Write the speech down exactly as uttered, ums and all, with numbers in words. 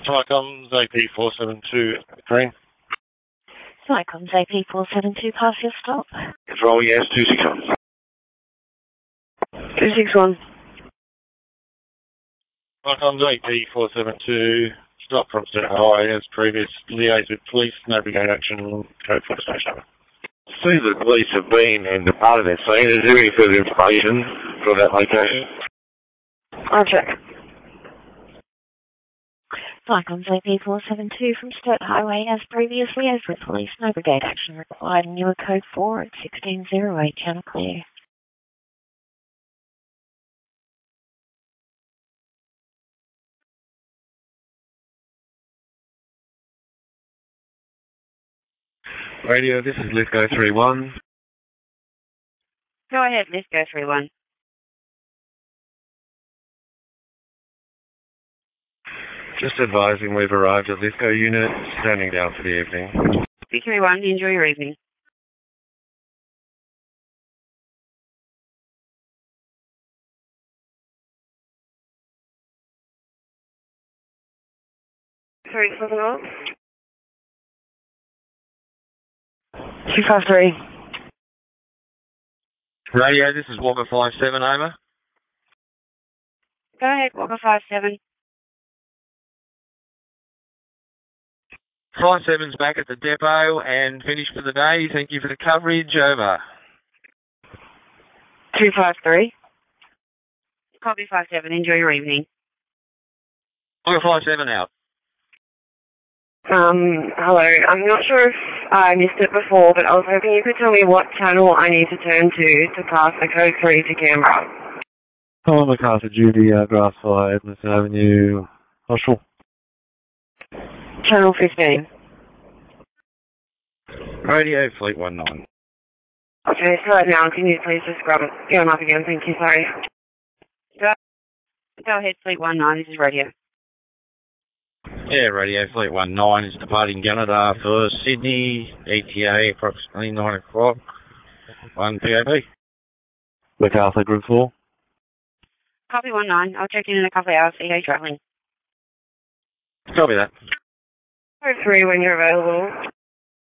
Tycoms A P four seven two, green. Tycoms A P four seven two, pass your stop. Control, yes, two six one. two six one. Tycoms A P four seven two, stop from State Highway as previous, liaise with police, navigate action, code for station. See the police have been and departed their scene. Is there any further information for that location? I'll check. Tycoms A P four seven two from State Highway as previously as with police, no brigade action required. Newer code four at sixteen oh eight, channel clear. Radio, this is Lithgow three one. Go ahead, Lithgow three one. Just advising we've arrived at Lithgow unit, standing down for the evening. B three one, enjoy your evening. Three seven zero. Two five three. Radio, this is Walker five seven, over. Go ahead, Walker five seven. five seven's back at the depot and finished for the day. Thank you for the coverage, over. Two five three. Copy five seven, enjoy your evening. Walker five seven out. Um, hello. I'm not sure if I missed it before, but I was hoping you could tell me what channel I need to turn to to pass the code three to Canberra. Hello, MacArthur, Judy, uh, Grassfly, Edmondson Avenue, Hoshall. Channel fifteen. Radio, Fleet one nine. Okay, so right now, can you please just grab it? Get them up again, thank you, sorry. Go, go ahead, Fleet one nine, this is radio. Yeah, Radio Fleet one nine is departing Canada for Sydney, E T A approximately nine o'clock, one P A P. MacArthur, Group four. Copy one nine, I'll check in in a couple of hours, see how you're travelling. Copy that. Code three when you're available.